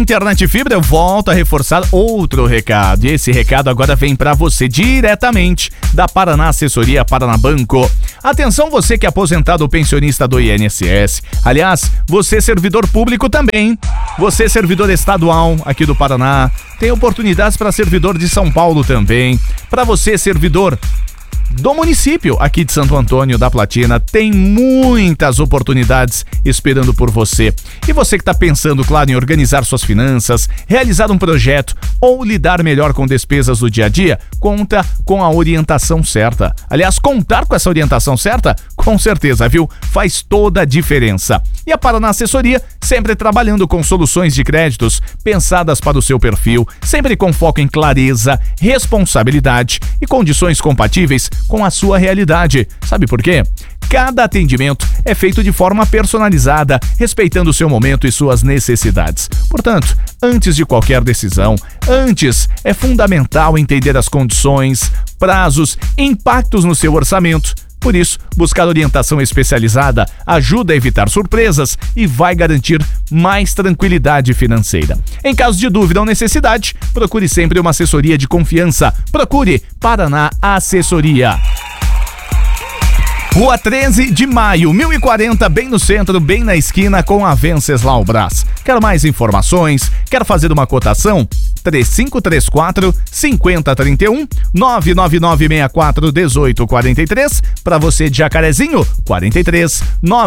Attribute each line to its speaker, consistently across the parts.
Speaker 1: Internet Fibra, eu volto a reforçar outro recado. E esse recado agora vem para você diretamente da Paraná Assessoria Paraná Banco. Atenção, você que é aposentado ou pensionista do INSS. Aliás, você servidor público também. Você servidor estadual aqui do Paraná. Tem oportunidades para servidor de São Paulo também. Para você servidor do município aqui de Santo Antônio da Platina, tem muitas oportunidades esperando por você. E você que está pensando, claro, em organizar suas finanças, realizar um projeto ou lidar melhor com despesas do dia a dia, conta com a orientação certa. Aliás, contar com essa orientação certa, com certeza, viu? Faz toda a diferença. E a Paraná Assessoria, sempre trabalhando com soluções de créditos pensadas para o seu perfil, sempre com foco em clareza, responsabilidade e condições compatíveis com a sua realidade. Sabe por quê? Cada atendimento é feito de forma personalizada, respeitando o seu momento e suas necessidades. Portanto, antes de qualquer decisão, é fundamental entender as condições, prazos, impactos no seu orçamento. Por isso, buscar orientação especializada ajuda a evitar surpresas e vai garantir mais tranquilidade financeira. Em caso de dúvida ou necessidade, procure sempre uma assessoria de confiança. Procure Paraná Assessoria. Rua 13 de Maio, 1040, bem no centro, bem na esquina com a Venceslau Brás. Quer mais informações? Quer fazer uma cotação? 3534-5031, 99964-1843. Para você de Jacarezinho, 43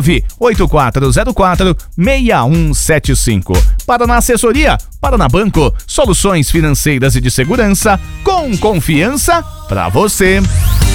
Speaker 1: 98404-6175. Paraná Assessoria, Paraná Banco, soluções financeiras e de segurança com confiança para você.